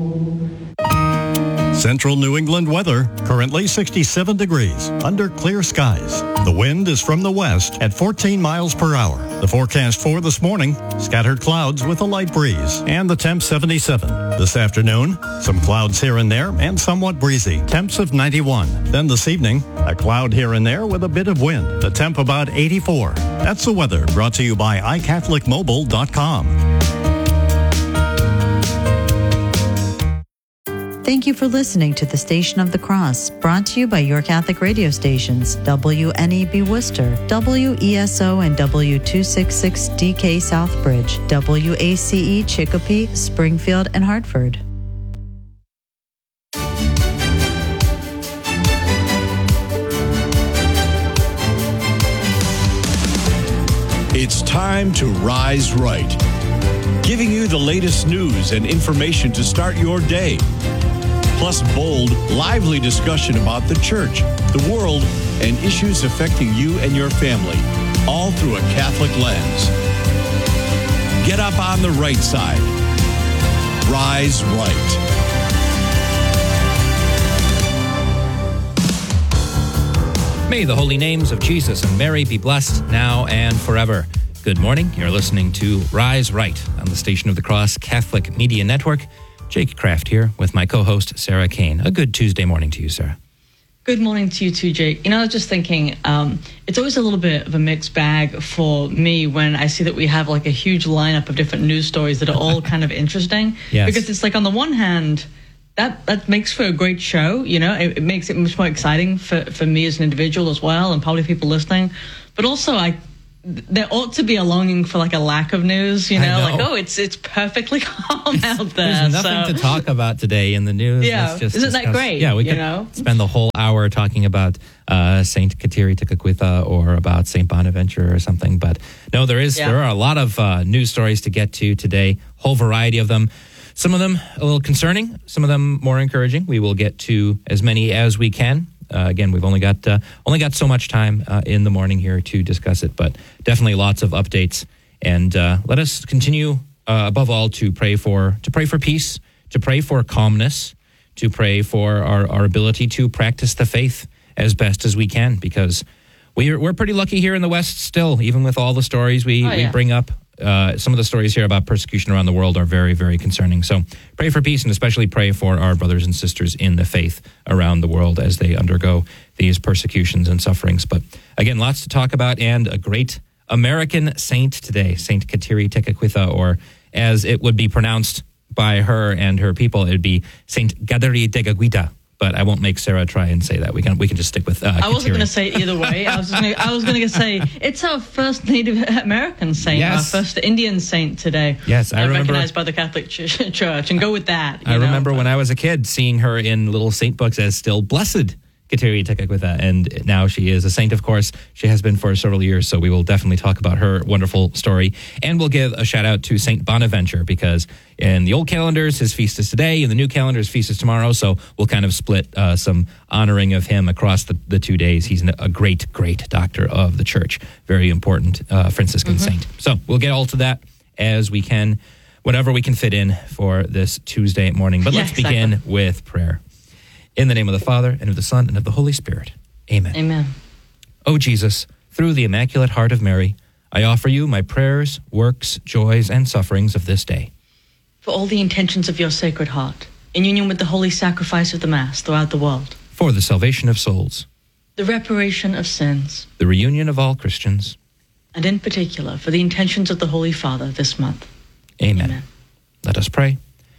Central New England weather, currently 67 degrees, under clear skies. The wind is from the west at 14 miles per hour. The forecast for this morning, scattered clouds with a light breeze, and the temp 77. This afternoon, some clouds here and there, and somewhat breezy, temps of 91. Then this evening, a cloud here and there with a bit of wind, the temp about 84. That's the weather, brought to you by iCatholicMobile.com. Thank you for listening to the Station of the Cross, brought to you by your Catholic radio stations, WNEB Worcester, WESO and W266DK Southbridge, WACE Chicopee, Springfield, and Hartford. It's time to rise right, giving you the latest news and information to start your day. Plus bold, lively discussion about the church, the world, and issues affecting you and your family, all through a Catholic lens. Get up on the right side. Rise right. May the holy names of Jesus and Mary be blessed now and forever. Good morning. You're listening to Rise Right on the Station of the Cross Catholic Media Network. Jake Kraft here with my co-host, Sarah Kane. A good Tuesday morning to you, Sarah. Good morning to you too, Jake. I was just thinking, it's always a little bit of a mixed bag for me when I see that we have like a huge lineup of different news stories that are all kind of interesting. Yes. Because it's like on the one hand, that makes for a great show, it makes it much more exciting for me as an individual as well, and probably people listening. But also, there ought to be a longing for like a lack of news, it's perfectly calm out there. There's nothing to talk about today in the news. Yeah, isn't that great? Yeah, we could spend the whole hour talking about Saint Kateri Tekakwitha or about Saint Bonaventure or something. But no, there are a lot of news stories to get to today. Whole variety of them. Some of them a little concerning. Some of them more encouraging. We will get to as many as we can. Again, we've only got so much time in the morning here to discuss it, but definitely lots of updates. And let us continue, above all, to pray for peace, to pray for calmness, to pray for our ability to practice the faith as best as we can, because we're pretty lucky here in the West still, even with all the stories we bring up. Some of the stories here about persecution around the world are very, very concerning. So pray for peace, and especially pray for our brothers and sisters in the faith around the world as they undergo these persecutions and sufferings. But again, lots to talk about, and a great American saint today, Saint Kateri Tekakwitha, or as it would be pronounced by her and her people, it would be Saint Gadari Tekakwitha. But I won't make Sarah try and say that. We can just stick with I wasn't going to say it either way. I was going to say it's our first Native American saint, yes. Our first Indian saint today. Yes, I remember, recognized by the Catholic Church, and go with that. I remember when I was a kid seeing her in little saint books as still Blessed Kateri Tekakwitha, and now she is a saint, of course. She has been for several years, so we will definitely talk about her wonderful story. And we'll give a shout out to Saint Bonaventure, because in the old calendars, his feast is today, in the new calendar, his feast is tomorrow, so we'll kind of split some honoring of him across the 2 days. He's a great, great doctor of the church, very important Franciscan saint. So we'll get all to that as we can, whatever we can fit in for this Tuesday morning. But let's begin with prayer. In the name of the Father, and of the Son, and of the Holy Spirit. Amen. Amen. O Jesus, through the Immaculate Heart of Mary, I offer you my prayers, works, joys, and sufferings of this day. For all the intentions of your Sacred Heart, in union with the holy sacrifice of the Mass throughout the world. For the salvation of souls. The reparation of sins. The reunion of all Christians. And in particular, for the intentions of the Holy Father this month. Amen. Let us pray.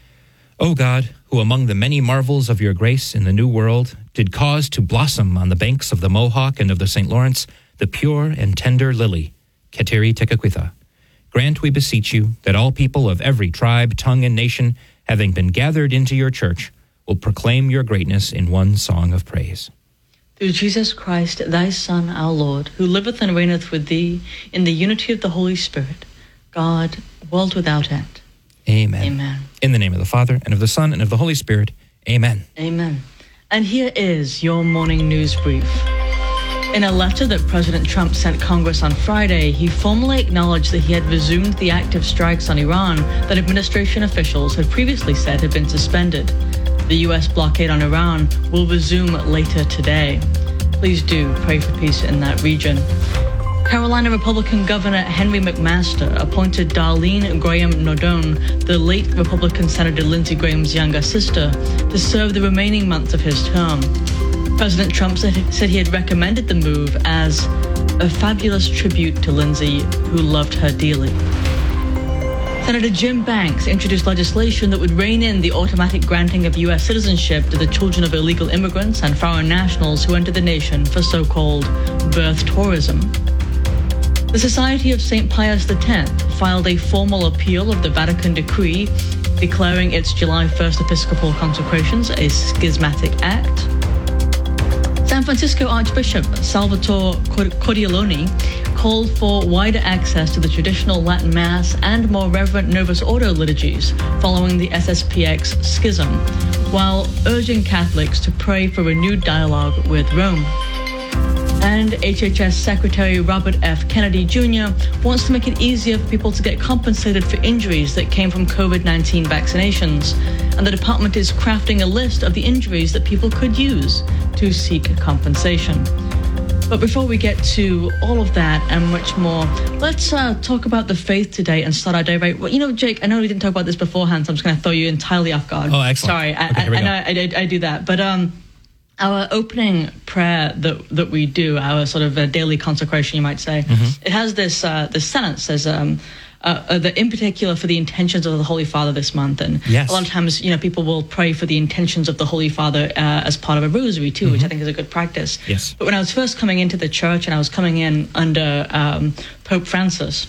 O God, who among the many marvels of your grace in the New World did cause to blossom on the banks of the Mohawk and of the St. Lawrence the pure and tender lily, Kateri Tekakwitha, grant, we beseech you, that all people of every tribe, tongue, and nation, having been gathered into your church, will proclaim your greatness in one song of praise. Through Jesus Christ, thy Son, our Lord, who liveth and reigneth with thee in the unity of the Holy Spirit, God, world without end. Amen. Amen. In the name of the Father, and of the Son, and of the Holy Spirit. Amen. Amen. And here is your morning news brief. In a letter that President Trump sent Congress on Friday, he formally acknowledged that he had resumed the active strikes on Iran that administration officials had previously said had been suspended. The U.S. blockade on Iran will resume later today. Please do pray for peace in that region. Carolina Republican Governor Henry McMaster appointed Darlene Graham Nardone, the late Republican Senator Lindsey Graham's younger sister, to serve the remaining months of his term. President Trump said he had recommended the move as a fabulous tribute to Lindsey, who loved her dearly. Senator Jim Banks introduced legislation that would rein in the automatic granting of U.S. citizenship to the children of illegal immigrants and foreign nationals who enter the nation for so-called birth tourism. The Society of St. Pius X filed a formal appeal of the Vatican decree declaring its July 1st Episcopal consecrations a schismatic act. San Francisco Archbishop Salvatore Cordialoni called for wider access to the traditional Latin Mass and more reverent Novus Ordo liturgies following the SSPX schism, while urging Catholics to pray for renewed dialogue with Rome. And HHS Secretary Robert F. Kennedy Jr. wants to make it easier for people to get compensated for injuries that came from COVID-19 vaccinations. And the department is crafting a list of the injuries that people could use to seek compensation. But before we get to all of that and much more, let's talk about the faith today and start our day right. Well, you know, Jake, I know we didn't talk about this beforehand, so I'm just going to throw you entirely off guard. Oh, excellent. Sorry, I know I do that. But our opening prayer that we do, our sort of daily consecration, you might say, it has this sentence says, that in particular for the intentions of the Holy Father this month. And yes. A lot of times, you know, people will pray for the intentions of the Holy Father as part of a rosary too, which I think is a good practice. Yes. But when I was first coming into the church and I was coming in under Pope Francis,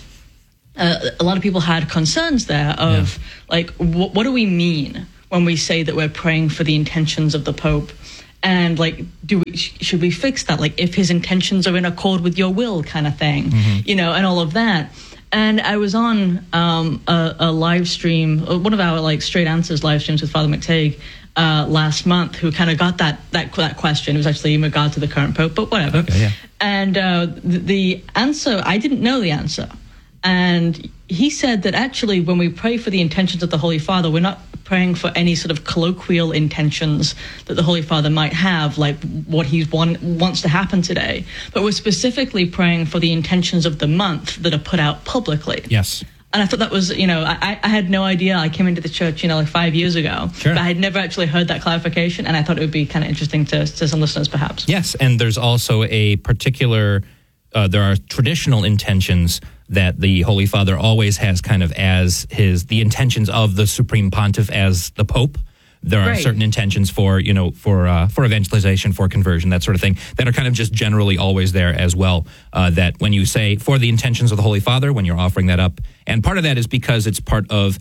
a lot of people had concerns there of like, what do we mean when we say that we're praying for the intentions of the Pope? And like, should we fix that? Like, if his intentions are in accord with your will, kind of thing, you know, and all of that. And I was on a live stream, one of our like Straight Answers live streams with Father McTague last month, who kind of got that question. It was actually in regard to the current Pope, but whatever. Okay, yeah. And the answer, I didn't know the answer. And he said that actually when we pray for the intentions of the Holy Father, we're not praying for any sort of colloquial intentions that the Holy Father might have, like what he wants to happen today. But we're specifically praying for the intentions of the month that are put out publicly. Yes. And I thought that was, you know, I had no idea. I came into the church, you know, like 5 years ago. Sure. But I had never actually heard that clarification. And I thought it would be kind of interesting to some listeners, perhaps. Yes. And there's also a particular, there are traditional intentions that the Holy Father always has kind of as the intentions of the Supreme Pontiff as the Pope. There are certain intentions for, you know, for evangelization, for conversion, that sort of thing, that are kind of just generally always there as well. That when you say for the intentions of the Holy Father, when you're offering that up, and part of that is because it's part of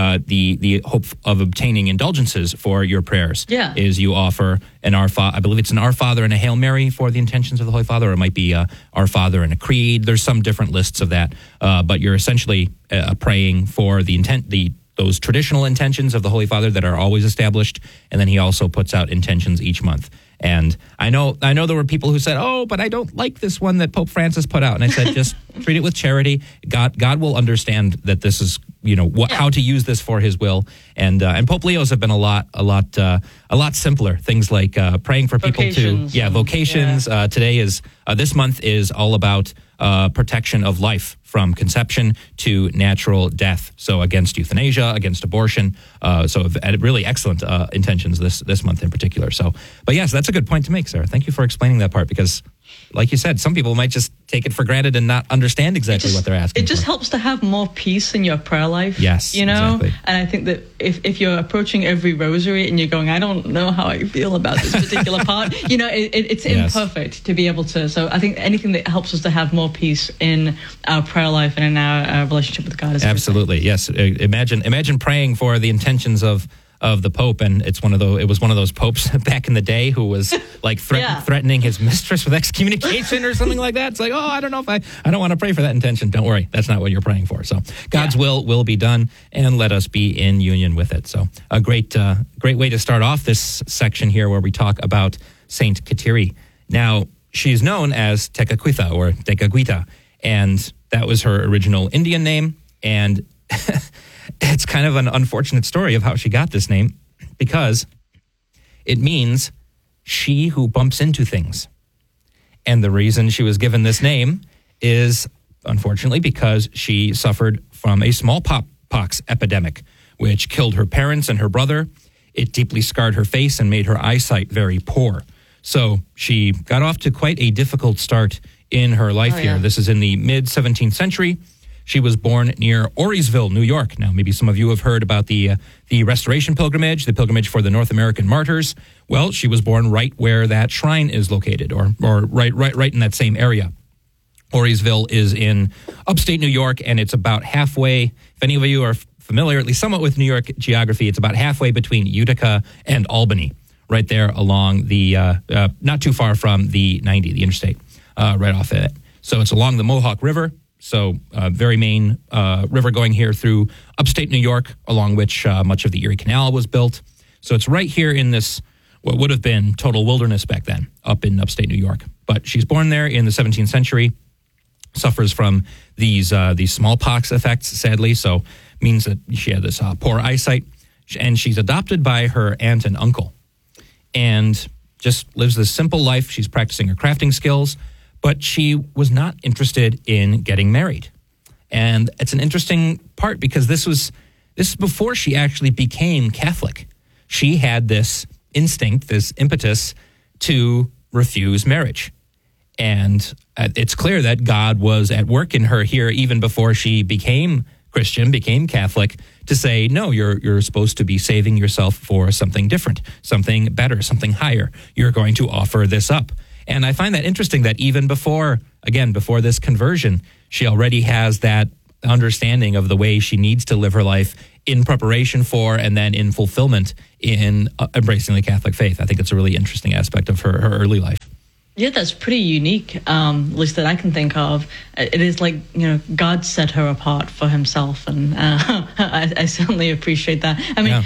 the hope of obtaining indulgences for your prayers. Yeah. Is you offer an Our Father, I believe it's an Our Father and a Hail Mary for the intentions of the Holy Father, or it might be Our Father and a Creed. There's some different lists of that, but you're essentially praying for the those traditional intentions of the Holy Father that are always established, and then he also puts out intentions each month. And I know there were people who said, "Oh, but I don't like this one that Pope Francis put out." And I said, just treat it with charity. God will understand that this is, you know, how to use this for His will. And Pope Leo's have been a lot simpler. Things like praying for people vocations. Today is this month is all about protection of life from conception to natural death. So against euthanasia, against abortion. So really excellent intentions this month in particular. So, but yes, that's a good point to make, Sarah. Thank you for explaining that part, because like you said, some people might just take it for granted and not understand exactly what they're asking. It just helps to have more peace in your prayer life. Yes, you know? exactly. And I think that if you're approaching every rosary and you're going, I don't know how I feel about this particular part, you know, it's imperfect to be able to. So I think anything that helps us to have more peace in our prayer life and in our relationship with God is absolutely, yes. Imagine praying for the intentions of the Pope, and it was one of those popes back in the day who was like threatening his mistress with excommunication or something like that. It's like, I don't know if I don't want to pray for that intention. Don't worry, that's not what you're praying for. So God's will be done, and let us be in union with it. So a great way to start off this section here, where we talk about Saint Kateri. Now, she's known as Tekakwitha or Tekakwitha, and that was her original Indian name. And it's kind of an unfortunate story of how she got this name, because it means she who bumps into things. And the reason she was given this name is, unfortunately, because she suffered from a smallpox epidemic, which killed her parents and her brother. It deeply scarred her face and made her eyesight very poor. So she got off to quite a difficult start in her life here. This is in the mid-17th century. She was born near Auriesville, New York. Now, maybe some of you have heard about the Restoration Pilgrimage, the pilgrimage for the North American martyrs. Well, she was born right where that shrine is located, or right in that same area. Auriesville is in upstate New York, and it's about halfway. If any of you are familiar, at least somewhat, with New York geography, it's about halfway between Utica and Albany, right there along the, not too far from the 90, the interstate, right off it. So it's along the Mohawk River. So very main river going here through upstate New York, along which much of the Erie Canal was built. So it's right here in this, what would have been total wilderness back then, up in upstate New York. But she's born there in the 17th century, suffers from these smallpox effects, sadly. So means that she had this poor eyesight. And she's adopted by her aunt and uncle. And just lives this simple life. She's practicing her crafting skills. But she was not interested in getting married. And it's an interesting part, because this is before she actually became Catholic. She had this instinct, this impetus to refuse marriage. And it's clear that God was at work in her here even before she became Christian, became Catholic, to say, no, you're supposed to be saving yourself for something different, something better, something higher. You're going to offer this up. And I find that interesting that even before this conversion, she already has that understanding of the way she needs to live her life in preparation for and then in fulfillment in embracing the Catholic faith. I think it's a really interesting aspect of her early life. Yeah, that's pretty unique, at least that I can think of. It is like, God set her apart for himself, and I certainly appreciate that.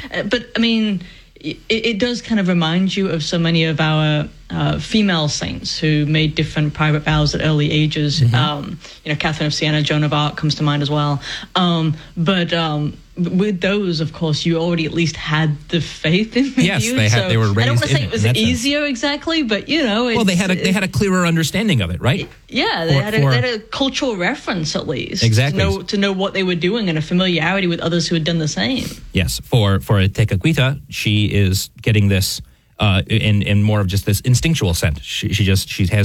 It does kind of remind you of so many of our female saints who made different private vows at early ages. Mm-hmm. Catherine of Siena, Joan of Arc comes to mind as well. But with those, of course, you already at least had the faith in you. Yes, they were raised. I don't want to say it was easier exactly, but well, they had a clearer understanding of it, right? Yeah, they had a cultural reference at least, exactly, to know what they were doing and a familiarity with others who had done the same. Yes, for Tekakwitha, she is getting this in more of just this instinctual sense. She has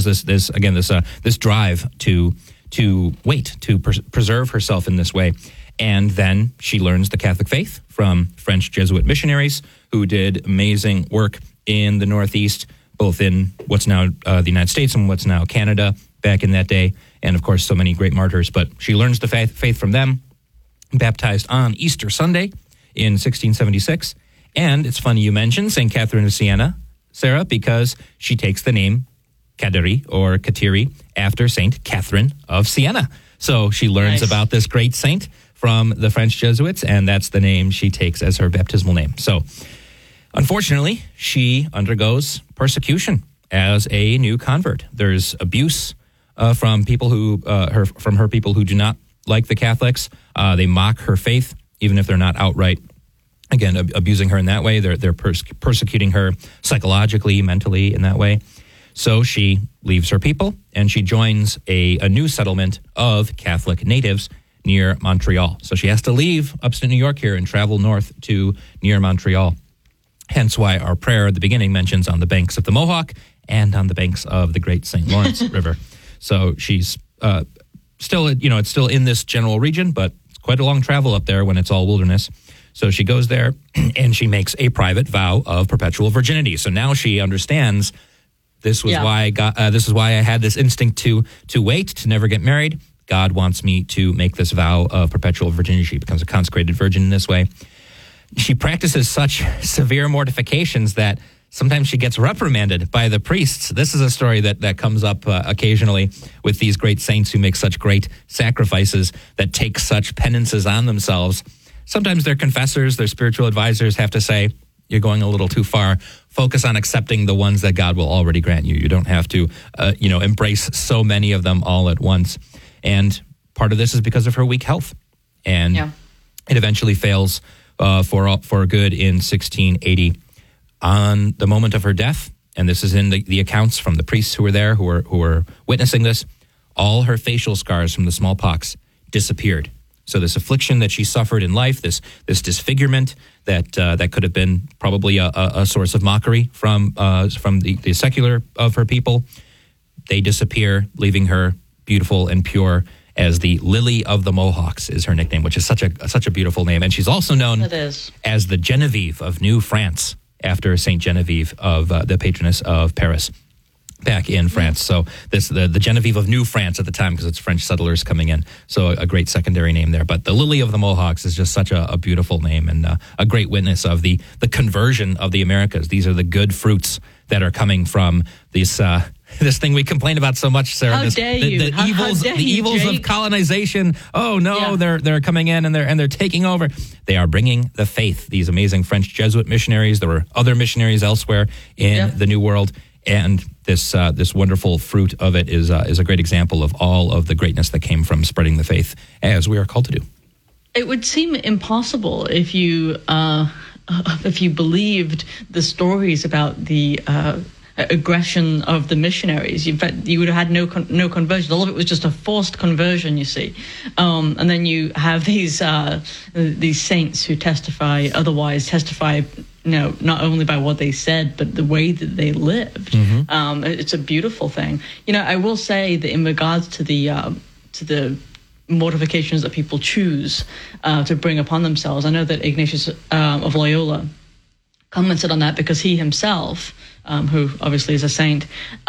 this drive to wait, to preserve herself in this way. And then she learns the Catholic faith from French Jesuit missionaries who did amazing work in the Northeast, both in what's now the United States and what's now Canada back in that day. And, of course, so many great martyrs. But she learns the faith from them, baptized on Easter Sunday in 1676. And it's funny you mentioned St. Catherine of Siena, Sarah, because she takes the name Kadiri or Kateri after St. Catherine of Siena. So she learns about this great saint from the French Jesuits, and that's the name she takes as her baptismal name. So, unfortunately, she undergoes persecution as a new convert. There's abuse from people who do not like the Catholics. They mock her faith, even if they're not outright, again, abusing her in that way. They're persecuting her psychologically, mentally in that way. So she leaves her people, and she joins a new settlement of Catholic natives near Montreal. So she has to leave upstate New York here and travel north to near Montreal. Hence why our prayer at the beginning mentions on the banks of the Mohawk and on the banks of the Great St. Lawrence River. So she's still, it's still in this general region, but it's quite a long travel up there when it's all wilderness. So she goes there and she makes a private vow of perpetual virginity. So now she understands this was why this is why I had this instinct to wait, to never get married. God wants me to make this vow of perpetual virginity. She becomes a consecrated virgin in this way. She practices such severe mortifications that sometimes she gets reprimanded by the priests. This is a story that comes up occasionally with these great saints who make such great sacrifices, that take such penances on themselves. Sometimes their confessors, their spiritual advisors have to say, You're going a little too far. Focus on accepting the ones that God will already grant you. You don't have to, embrace so many of them all at once. And part of this is because of her weak health. And it eventually fails for good in 1680. On the moment of her death, and this is in the accounts from the priests who were there, who were witnessing this, all her facial scars from the smallpox disappeared. So this affliction that she suffered in life, this disfigurement that could have been probably a source of mockery from the secular of her people, they disappear, leaving her beautiful and pure as the Lily of the Mohawks is her nickname, which is such a beautiful name. And she's also known as the Genevieve of New France, after Saint Genevieve of the patroness of Paris back in France. So the Genevieve of New France at the time, because it's French settlers coming in. So a great secondary name there. But the Lily of the Mohawks is just such a beautiful name, and a great witness of the conversion of the Americas. These are the good fruits that are coming from this thing we complain about so much, Sarah. How dare you? The evils of colonization. Oh no, they're coming in and they're taking over. They are bringing the faith. These amazing French Jesuit missionaries. There were other missionaries elsewhere in the New World, and this wonderful fruit of it is a great example of all of the greatness that came from spreading the faith, as we are called to do. It would seem impossible if you believed the stories about the aggression of the missionaries. You would have had no conversion. All of it was just a forced conversion, you see. And then you have these saints who testify not only by what they said, but the way that they lived. It's a beautiful thing. I will say that in regards to the mortifications that people choose to bring upon themselves, I know that Ignatius of Loyola commented on that, because he himself, who obviously is a saint,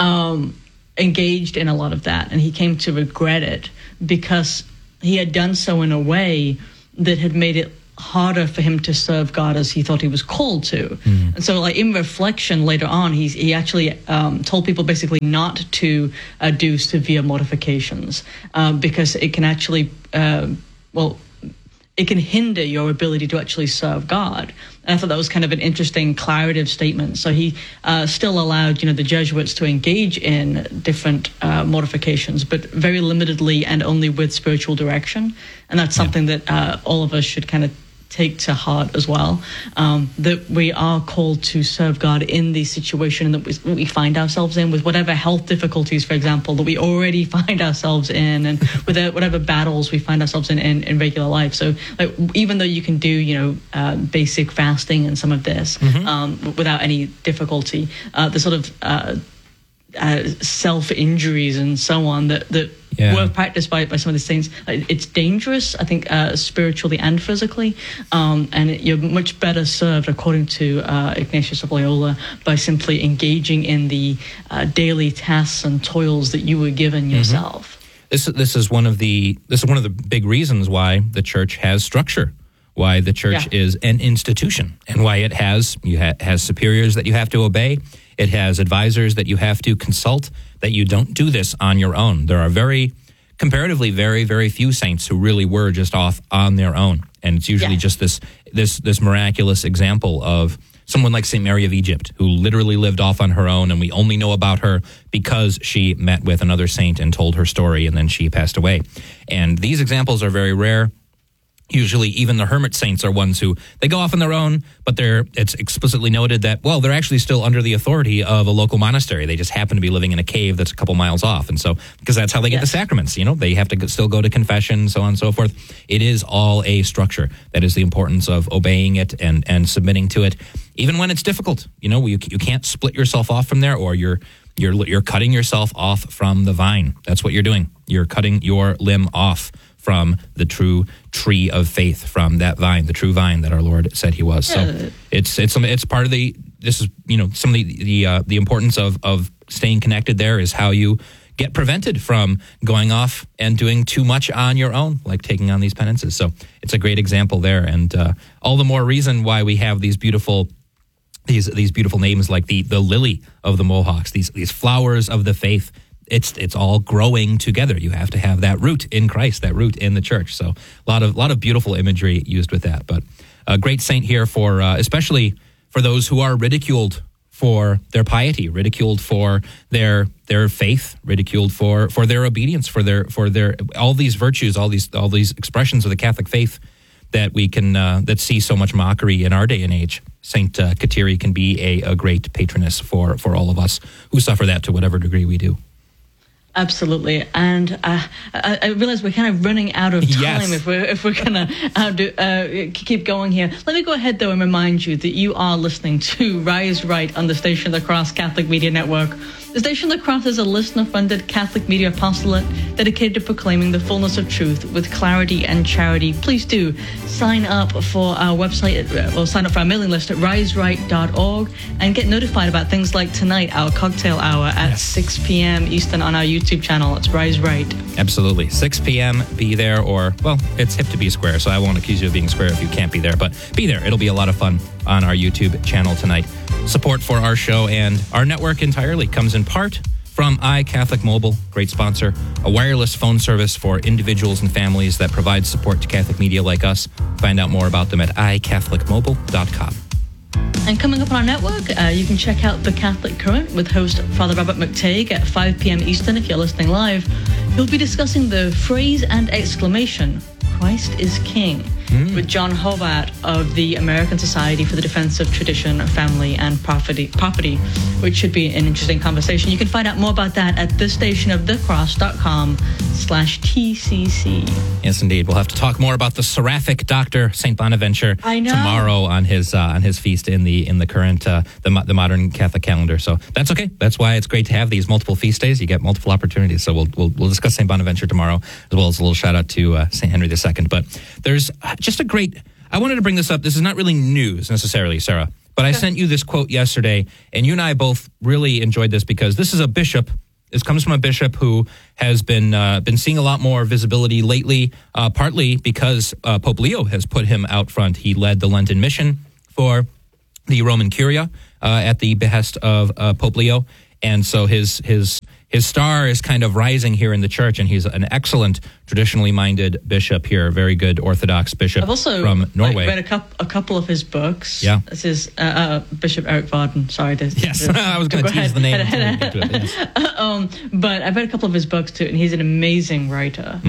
engaged in a lot of that, and he came to regret it because he had done so in a way that had made it harder for him to serve God as he thought he was called to. And so, in reflection later on, he actually told people basically not to do severe mortifications, because it can actually it can hinder your ability to actually serve God. And I thought that was kind of an interesting claritative statement. So he still allowed, the Jesuits to engage in different mortifications, but very limitedly and only with spiritual direction. And that's something that all of us should kind of take to heart as well, that we are called to serve God in the situation that we find ourselves in, with whatever health difficulties, for example, that we already find ourselves in, and with whatever battles we find ourselves in regular life. So even though you can do, basic fasting and some of this without any difficulty, the sort of self-injuries and so on that were practiced by some of the saints, it's dangerous, I think, spiritually and physically, and you're much better served, according to Ignatius of Loyola, by simply engaging in the daily tasks and toils that you were given yourself. This is one of the big reasons why the church has structure, why the church is an institution, and why it has superiors that you have to obey. It has advisors that you have to consult, that you don't do this on your own. There are comparatively very, very few saints who really were just off on their own. And it's usually just this miraculous example of someone like St. Mary of Egypt, who literally lived off on her own, and we only know about her because she met with another saint and told her story, and then she passed away. And these examples are very rare. Usually even the hermit saints are ones who, they go off on their own, but it's explicitly noted that, they're actually still under the authority of a local monastery. They just happen to be living in a cave that's a couple miles off. And so, because that's how they get the sacraments, they have to still go to confession, so on and so forth. It is all a structure. That is the importance of obeying it and submitting to it, even when it's difficult. You can't split yourself off from there, or you're cutting yourself off from the vine. That's what you're doing. You're cutting your limb off from the true tree of faith, from that vine, the true vine that our Lord said he was. So it's part of some of the importance of staying connected there is how you get prevented from going off and doing too much on your own, like taking on these penances. So it's a great example there, and all the more reason why we have these beautiful names like the Lily of the Mohawks, these flowers of the faith. It's all growing together. You have to have that root in Christ, that root in the church. So a lot of beautiful imagery used with that. But a great saint here for especially for those who are ridiculed for their piety, ridiculed for their faith, ridiculed for their obedience, for their all these virtues, all these expressions of the Catholic faith that we can that see so much mockery in our day and age. Saint Kateri can be a great patroness for all of us who suffer that to whatever degree we do. Absolutely, and I realize we're kind of running out of time. Yes. if we're gonna keep going here. Let me go ahead though and remind you that you are listening to Rise Right on the Station of the Cross Catholic Media Network. The Station of the Cross is a listener-funded Catholic media apostolate dedicated to proclaiming the fullness of truth with clarity and charity. Please do sign up for our website, or sign up for our mailing list at riseright.org and get notified about things like tonight, our cocktail hour at 6 p.m. Eastern on our YouTube channel. It's Rise Right. Absolutely. 6 p.m., be there, or, well, it's hip to be square, so I won't accuse you of being square if you can't be there, but be there. It'll be a lot of fun on our YouTube channel tonight. Support for our show and our network entirely comes in part from iCatholic Mobile, great sponsor, a wireless phone service for individuals and families that provides support to Catholic media like us. Find out more about them at iCatholicMobile.com. And coming up on our network, you can check out The Catholic Current with host Father Robert McTague at 5 p.m. Eastern if you're listening live. He'll be discussing the phrase and exclamation, Christ is King, with John Hobart of the American Society for the Defense of Tradition, Family, and Property, which should be an interesting conversation. You can find out more about that at thestationofthecross.com/TCC. Yes, indeed. We'll have to talk more about the seraphic Doctor Saint Bonaventure tomorrow on his feast in the current the modern Catholic calendar. So that's okay. That's why it's great to have these multiple feast days. You get multiple opportunities. So we'll discuss Saint Bonaventure tomorrow, as well as a little shout out to Saint Henry II. But there's just a great. I wanted to bring this up. This is not really news necessarily, Sarah, but I sent you this quote yesterday, and you and I both really enjoyed this because this is a bishop. This comes from a bishop who has been seeing a lot more visibility lately, partly because Pope Leo has put him out front. He led the Lenten mission for the Roman Curia at the behest of Pope Leo, and so his star is kind of rising here in the church, and he's an excellent, traditionally minded bishop here, very good Orthodox bishop. I've also from Norway. read a couple of his books. Yeah. This is Bishop Eric Varden. Sorry. Yes, I was going to tease the name. But I've read a couple of his books too, and he's an amazing writer.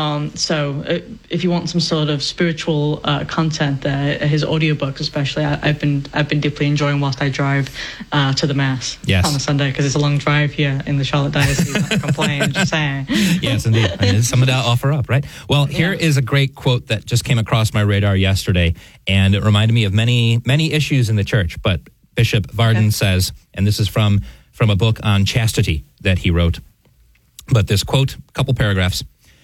So if you want some sort of spiritual content there, his audiobooks especially, I've been deeply enjoying whilst I drive to the Mass on a Sunday, because it's a long drive here in the Charlotte Diocese. Not to complain, just saying. Yes, indeed. There's some of that offer up, right? Well, here is a great quote that just came across my radar yesterday, and it reminded me of many, many issues in the church. But Bishop Varden says, and this is from a book on chastity that he wrote, but this quote, a couple paragraphs.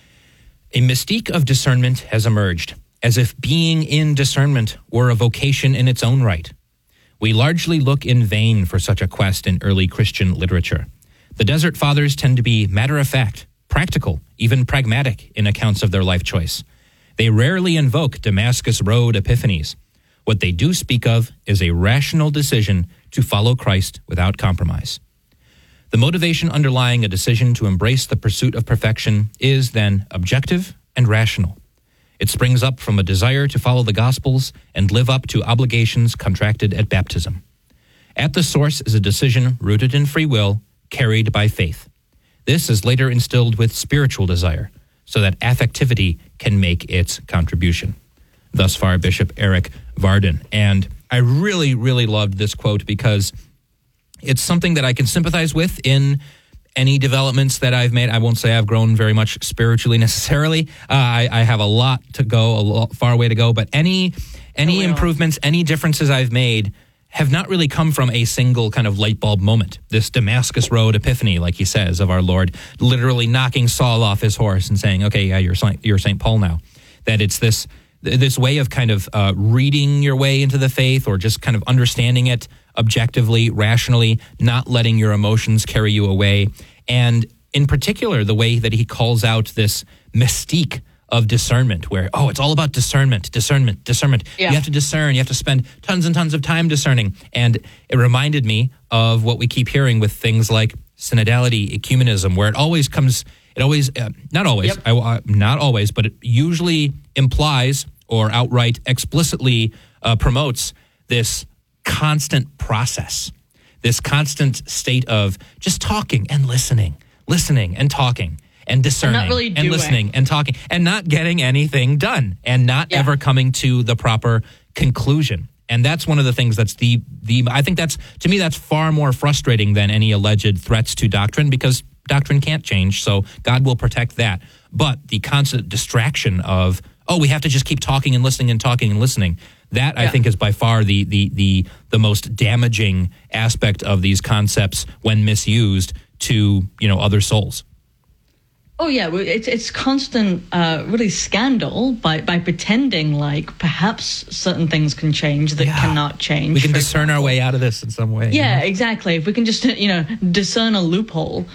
A mystique of discernment has emerged, as if being in discernment were a vocation in its own right. We largely look in vain for such a quest in early Christian literature. The Desert Fathers tend to be matter-of-fact, practical, even pragmatic in accounts of their life choice. They rarely invoke Damascus Road epiphanies. What they do speak of is a rational decision to follow Christ without compromise. The motivation underlying a decision to embrace the pursuit of perfection is then objective and rational. It springs up from a desire to follow the Gospels and live up to obligations contracted at baptism. At the source is a decision rooted in free will, carried by faith. This is later instilled with spiritual desire, so that affectivity can make its contribution. Thus far, Bishop Eric Varden. And I really, really loved this quote because it's something that I can sympathize with in any developments that I've made. I won't say I've grown very much spiritually necessarily. I have a lot to go, far way to go, but any improvements, any differences I've made have not really come from a single kind of light bulb moment. This Damascus Road epiphany, like he says, of our Lord, literally knocking Saul off his horse and saying, okay, yeah, you're St. Paul now. That it's this way of kind of reading your way into the faith, or just kind of understanding it objectively, rationally, not letting your emotions carry you away. And in particular, the way that he calls out this mystique of discernment, where, it's all about discernment. Yeah. You have to discern. You have to spend tons and tons of time discerning. And it reminded me of what we keep hearing with things like synodality, ecumenism, where not always, but it usually implies or outright explicitly promotes this constant process, this constant state of just talking and listening and talking and discerning and not really doing. listening and talking and not getting anything done and not ever coming to the proper conclusion. And that's one of the things that's I think that's, to me, that's far more frustrating than any alleged threats to doctrine, because doctrine can't change, so God will protect that. But the constant distraction of, we have to just keep talking and listening and talking and listening, that I think is by far the most damaging aspect of these concepts when misused to, other souls. Oh, yeah, it's constant, really scandal by pretending like perhaps certain things can change that cannot change. We can discern our way out of this in some way. Yeah, exactly. If we can just, discern a loophole.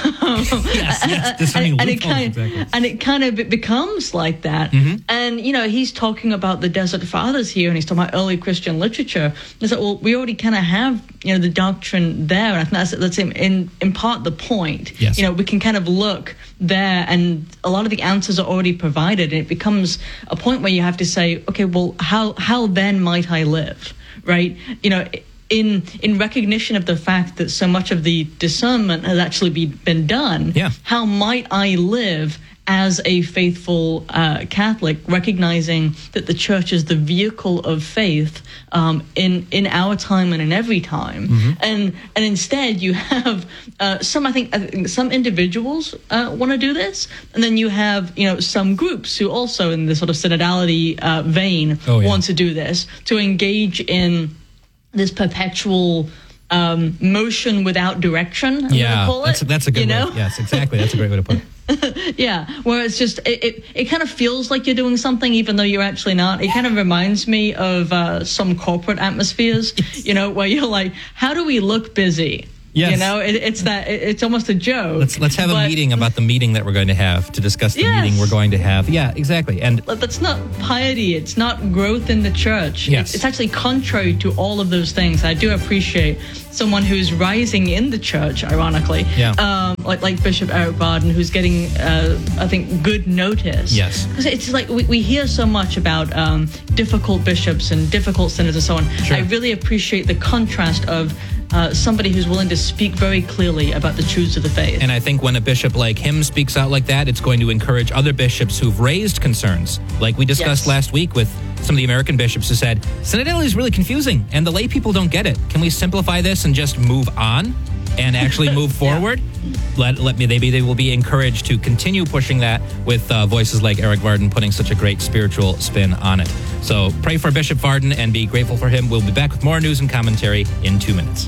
Yes, discerning loopholes. And it kind of becomes like that. Mm-hmm. And, he's talking about the Desert Fathers here, and he's talking about early Christian literature. It's like, well, we already kind of have, the doctrine there. And I think that's in part the point. Yes. We can kind of look there, and a lot of the answers are already provided, and it becomes a point where you have to say, okay, well, how then might I live, right? In recognition of the fact that so much of the discernment has actually been done, how might I live as a faithful Catholic, recognizing that the church is the vehicle of faith in our time and in every time, and instead you have I think some individuals want to do this, and then you have some groups who also in the sort of synodality vein want to do this, to engage in this perpetual motion without direction. That's a good way. Yes, exactly. That's a great way to put it. Yeah, where it's just it kind of feels like you're doing something even though you're actually not. It kind of reminds me of some corporate atmospheres, where you're like, how do we look busy? Yes. It's almost a joke. Let's have a meeting about the meeting that we're going to have to discuss the meeting we're going to have. Yeah, exactly. And that's not piety. It's not growth in the church. Yes. It's actually contrary to all of those things. I do appreciate someone who's rising in the church, ironically, like Bishop Eric Varden, who's getting, I think, good notice. Yes. Because it's like we hear so much about difficult bishops and difficult synods and so on. Sure. I really appreciate the contrast of somebody who's willing to speak very clearly about the truths of the faith. And I think when a bishop like him speaks out like that, it's going to encourage other bishops who've raised concerns, like we discussed last week with some of the American bishops who said, synodality is really confusing and the lay people don't get it. Can we simplify this and just move on and actually move forward? Maybe they will be encouraged to continue pushing that with voices like Eric Varden putting such a great spiritual spin on it. So pray for Bishop Varden and be grateful for him. We'll be back with more news and commentary in 2 minutes.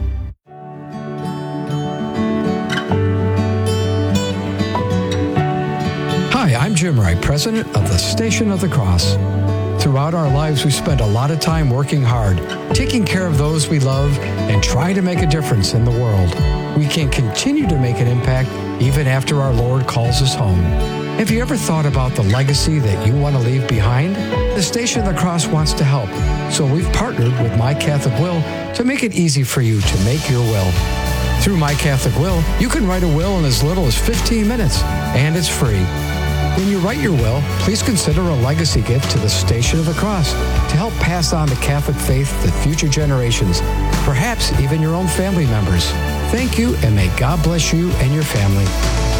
Hi, I'm Jim Wright, president of the Station of the Cross. Throughout our lives, we spend a lot of time working hard, taking care of those we love, and trying to make a difference in the world. We can continue to make an impact even after our Lord calls us home. Have you ever thought about the legacy that you want to leave behind? The Station of the Cross wants to help, so we've partnered with My Catholic Will to make it easy for you to make your will. Through My Catholic Will, you can write a will in as little as 15 minutes, and it's free. When you write your will, please consider a legacy gift to the Station of the Cross to help pass on the Catholic faith to future generations, perhaps even your own family members. Thank you, and may God bless you and your family.